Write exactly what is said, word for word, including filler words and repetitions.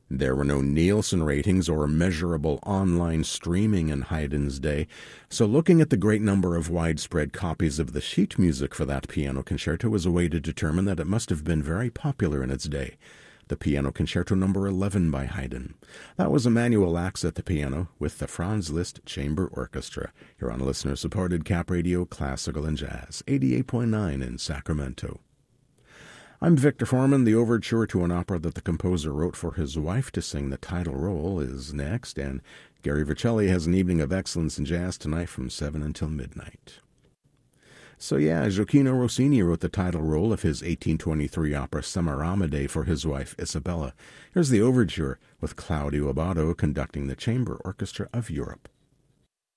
There were no Nielsen ratings or measurable online streaming in Haydn's day, so looking at the great number of widespread copies of the sheet music for that piano concerto was a way to determine that it must have been very popular in its day. The Piano Concerto Number eleven by Haydn. That was Emanuel Ax at the piano with the Franz Liszt Chamber Orchestra. You're on listener-supported Cap Radio Classical and Jazz, eighty-eight point nine in Sacramento. I'm Victor Foreman. The overture to an opera that the composer wrote for his wife to sing the title role is next, and Gary Vercelli has an evening of excellence in jazz tonight from seven until midnight. So yeah, Gioacchino Rossini wrote the title role of his eighteen twenty-three opera Semaramide for his wife Isabella. Here's the overture with Claudio Abbado conducting the Chamber Orchestra of Europe.